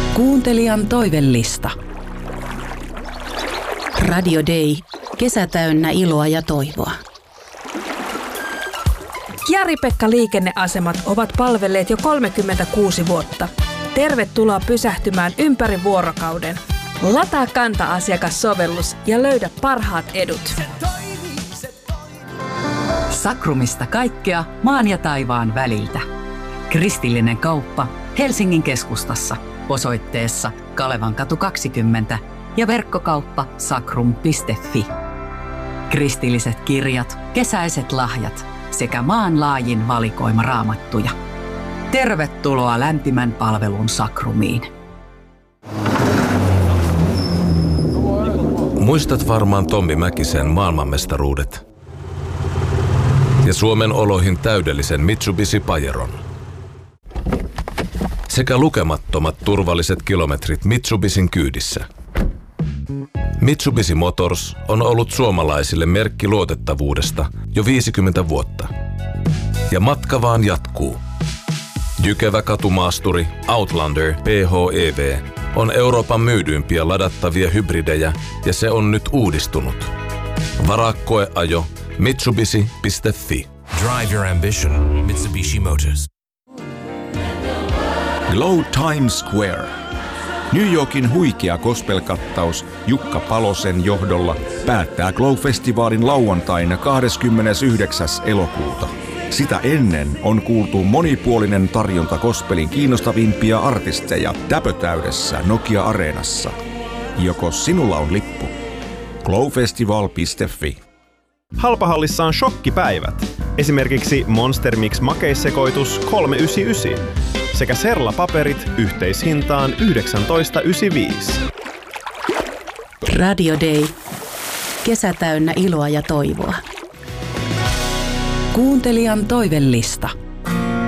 Kuuntelijan toivellista. Radio Day. Kesä täynnä iloa ja toivoa. Jari-Pekka liikenneasemat ovat palvelleet jo 36 vuotta. Tervetuloa pysähtymään ympäri vuorokauden. Lataa Kanta-asiakassovellus ja löydä parhaat edut. Sakrumista kaikkea maan ja taivaan väliltä. Kristillinen kauppa Helsingin keskustassa osoitteessa Kalevankatu 20 ja verkkokauppa sakrum.fi. Kristilliset kirjat, kesäiset lahjat sekä maanlaajin valikoima raamattuja. Tervetuloa lämpimän palvelun Sakrumiin. Muistat varmaan Tommi Mäkisen maailmanmestaruudet ja Suomen oloihin täydellisen Mitsubishi Pajeron. Sekä lukemattomat turvalliset kilometrit Mitsubishin kyydissä. Mitsubishi Motors on ollut suomalaisille merkki luotettavuudesta jo 50 vuotta. Ja matka vaan jatkuu. Jykevä katumaasturi Outlander PHEV on Euroopan myydyimpiä ladattavia hybridejä ja se on nyt uudistunut. Varaa koeajo Mitsubishi.fi. Drive your ambition. Mitsubishi Motors. Glow Times Square. New Yorkin huikea gospel-kattaus Jukka Palosen johdolla päättää Glow-festivaalin lauantaina 29. elokuuta. Sitä ennen on kuultu monipuolinen tarjonta gospelin kiinnostavimpia artisteja täpötäydessä Nokia-areenassa. Joko sinulla on lippu? glowfestival.fi. Halpahallissa on shokkipäivät. Esimerkiksi Monster Mix makeissekoitus 3,99 sekä Serla-paperit yhteishintaan 19,95. Radio Day. Kesä täynnä iloa ja toivoa. Kuuntelijan toivellista.